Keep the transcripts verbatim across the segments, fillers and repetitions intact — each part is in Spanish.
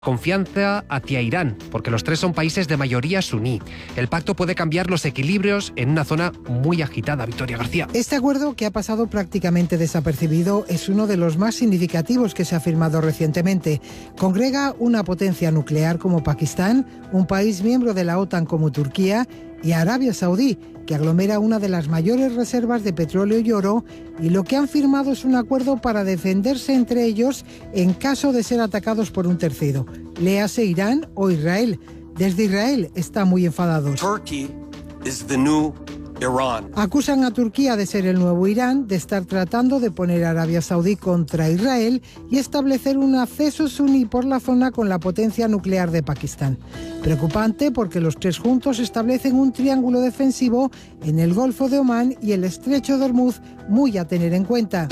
Confianza hacia Irán, porque los tres son países de mayoría suní. El pacto puede cambiar los equilibrios en una zona muy agitada. Victoria García. Este acuerdo, que ha pasado prácticamente desapercibido, es uno de los más significativos que se ha firmado recientemente. Congrega una potencia nuclear como Pakistán, un país miembro de la OTAN como Turquía, y Arabia Saudí, que aglomera una de las mayores reservas de petróleo y oro, y lo que han firmado es un acuerdo para defenderse entre ellos en caso de ser atacados por un tercero, léase Irán o Israel. Desde Israel están muy enfadados. Turkey is the new Iran. Acusan a Turquía de ser el nuevo Irán, de estar tratando de poner a Arabia Saudí contra Israel y establecer un acceso suní por la zona con la potencia nuclear de Pakistán. Preocupante porque los tres juntos establecen un triángulo defensivo en el Golfo de Omán y el Estrecho de Hormuz, muy a tener en cuenta.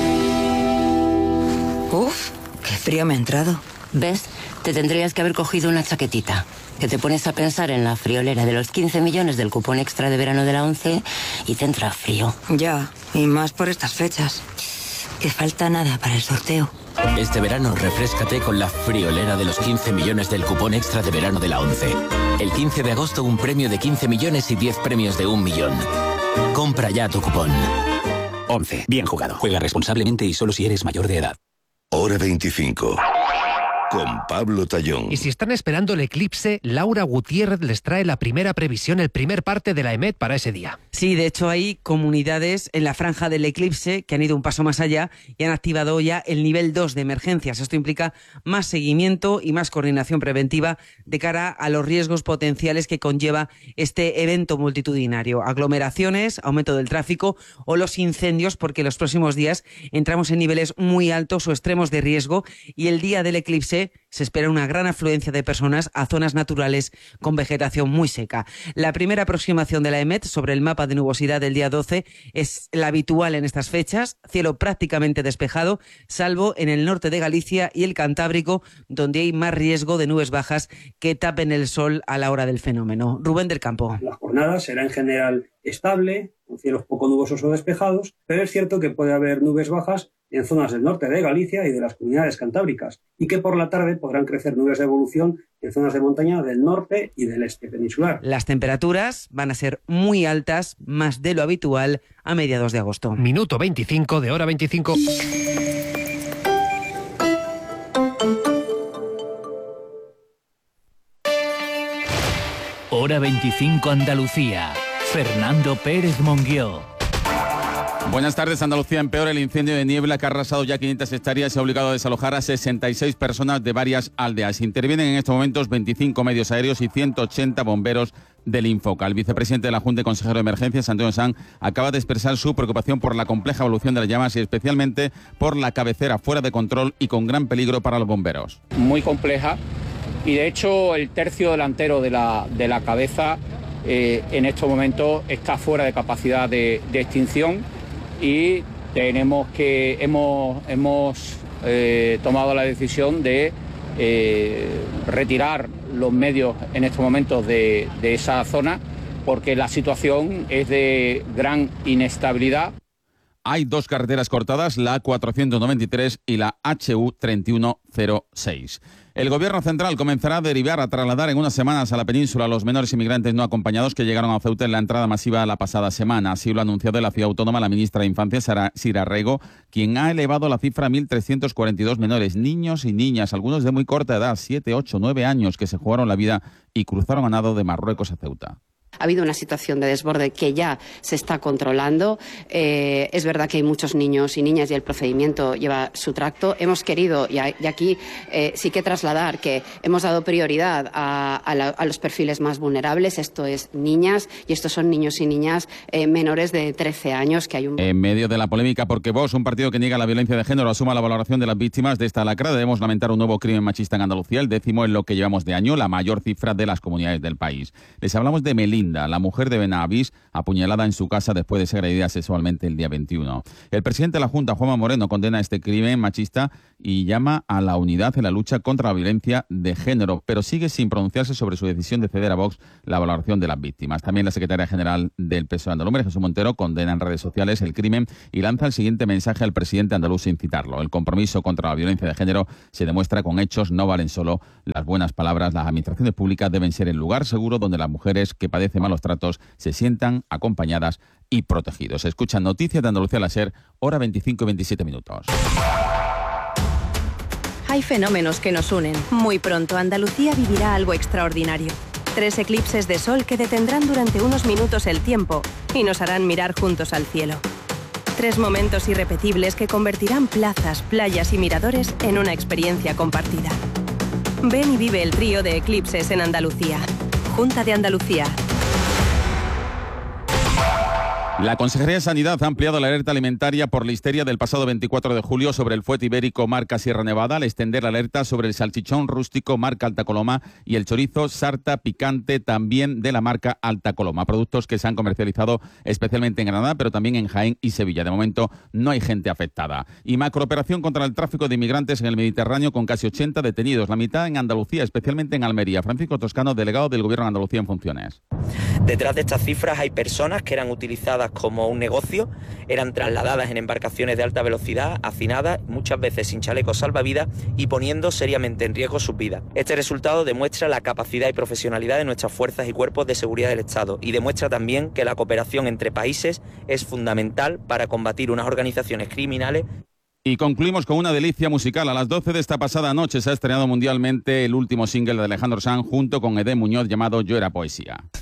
Uf, qué frío me ha entrado. ¿Ves? Te tendrías que haber cogido una chaquetita. Que te pones a pensar en la friolera de los quince millones del cupón extra de verano de la ONCE y te entra frío. Ya, y más por estas fechas. Que falta nada para el sorteo. Este verano refréscate con la friolera de los quince millones del cupón extra de verano de la ONCE. El quince de agosto un premio de quince millones y diez premios de un millón. Compra ya tu cupón. ONCE. Bien jugado. Juega responsablemente y solo si eres mayor de edad. Hora veinticinco. Con Pablo Tallón. Y si están esperando el eclipse, Laura Gutiérrez les trae la primera previsión, el primer parte de la EMET para ese día. Sí, de hecho hay comunidades en la franja del eclipse que han ido un paso más allá y han activado ya el nivel dos de emergencias. Esto implica más seguimiento y más coordinación preventiva de cara a los riesgos potenciales que conlleva este evento multitudinario. Aglomeraciones, aumento del tráfico o los incendios, porque los próximos días entramos en niveles muy altos o extremos de riesgo y el día del eclipse se espera una gran afluencia de personas a zonas naturales con vegetación muy seca. La primera aproximación de la EMET sobre el mapa de nubosidad del día doce es la habitual en estas fechas, cielo prácticamente despejado, salvo en el norte de Galicia y el Cantábrico, donde hay más riesgo de nubes bajas que tapen el sol a la hora del fenómeno. Rubén del Campo. La jornada será en general estable, con cielos poco nubosos o despejados, pero es cierto que puede haber nubes bajas en zonas del norte de Galicia y de las comunidades cantábricas, y que por la tarde podrán crecer nubes de evolución en zonas de montaña del norte y del este peninsular. Las temperaturas van a ser muy altas, más de lo habitual, a mediados de agosto. Minuto veinticinco de Hora veinticinco. Hora veinticinco Andalucía. Fernando Pérez Monguió. Buenas tardes. Andalucía empeora. El incendio de niebla que ha arrasado ya quinientas hectáreas y ha obligado a desalojar a sesenta y seis personas de varias aldeas. Intervienen en estos momentos veinticinco medios aéreos y ciento ochenta bomberos del Infoca. El vicepresidente de la Junta y consejero de Emergencias, Antonio Sanz, acaba de expresar su preocupación por la compleja evolución de las llamas y especialmente por la cabecera fuera de control y con gran peligro para los bomberos. Muy compleja y de hecho el tercio delantero de la, de la cabeza eh, en estos momentos está fuera de capacidad de, de extinción. Y tenemos que hemos hemos eh, tomado la decisión de eh, retirar los medios en estos momentos de, de esa zona porque la situación es de gran inestabilidad. Hay dos carreteras cortadas, la A cuatrocientos noventa y tres y la H U treinta y uno cero seis. El Gobierno central comenzará a derivar, a trasladar en unas semanas a la península a los menores inmigrantes no acompañados que llegaron a Ceuta en la entrada masiva la pasada semana. Así lo ha anunciado en la ciudad autónoma la ministra de Infancia, Sara Sira Rego, quien ha elevado la cifra a mil trescientos cuarenta y dos menores, niños y niñas, algunos de muy corta edad, siete, ocho, nueve años, que se jugaron la vida y cruzaron a nado de Marruecos a Ceuta. Ha habido una situación de desborde que ya se está controlando. Eh, es verdad que hay muchos niños y niñas y el procedimiento lleva su tracto. Hemos querido, y, a, y aquí eh, sí que trasladar que hemos dado prioridad a, a, la, a los perfiles más vulnerables. Esto es niñas y estos son niños y niñas eh, menores de trece años. Que hay un... En medio de la polémica porque Vox, un partido que niega la violencia de género, asuma la valoración de las víctimas de esta lacra, debemos lamentar un nuevo crimen machista en Andalucía, el décimo en lo que llevamos de año, la mayor cifra de las comunidades del país. Les hablamos de Melinda. vivienda. La mujer de Benavís, apuñalada en su casa después de ser agredida sexualmente el día veintiuno. El presidente de la Junta, Juanma Moreno, condena este crimen machista y llama a la unidad en la lucha contra la violencia de género, pero sigue sin pronunciarse sobre su decisión de ceder a Vox la valoración de las víctimas. También la secretaria general del P S O E andaluz, María Jesús Montero, condena en redes sociales el crimen y lanza el siguiente mensaje al presidente andaluz sin citarlo. El compromiso contra la violencia de género se demuestra con hechos, no valen solo las buenas palabras. Las administraciones públicas deben ser el lugar seguro donde las mujeres que padecen malos tratos se sientan acompañadas y protegidos. Escuchan Noticias de Andalucía a la SER, hora veinticinco y veintisiete minutos. Hay fenómenos que nos unen. Muy pronto Andalucía vivirá algo extraordinario. Tres eclipses de sol que detendrán durante unos minutos el tiempo y nos harán mirar juntos al cielo. Tres momentos irrepetibles que convertirán plazas, playas y miradores en una experiencia compartida. Ven y vive el trío de eclipses en Andalucía. Junta de Andalucía. La Consejería de Sanidad ha ampliado la alerta alimentaria por listeria del pasado veinticuatro de julio sobre el fuet ibérico marca Sierra Nevada, al extender la alerta sobre el salchichón rústico marca Alta Coloma y el chorizo sarta picante también de la marca Alta Coloma. Productos que se han comercializado especialmente en Granada, pero también en Jaén y Sevilla. De momento no hay gente afectada. Y macrooperación contra el tráfico de inmigrantes en el Mediterráneo con casi ochenta detenidos, la mitad en Andalucía, especialmente en Almería. Francisco Toscano, delegado del Gobierno de Andalucía en funciones. Detrás de estas cifras hay personas que eran utilizadas como un negocio, eran trasladadas en embarcaciones de alta velocidad, hacinadas, muchas veces sin chalecos salvavidas y poniendo seriamente en riesgo sus vidas. Este resultado demuestra la capacidad y profesionalidad de nuestras fuerzas y cuerpos de seguridad del Estado y demuestra también que la cooperación entre países es fundamental para combatir unas organizaciones criminales. Y concluimos con una delicia musical. A las doce de esta pasada noche se ha estrenado mundialmente el último single de Alejandro Sanz junto con Edén Muñoz llamado Yo era poesía.